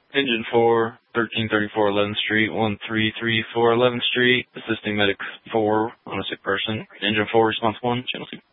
Engine 4, 1334 11th Street, 1334 11th Street, assisting medic 4 on a sick person. Engine 4, response 1, channel 2.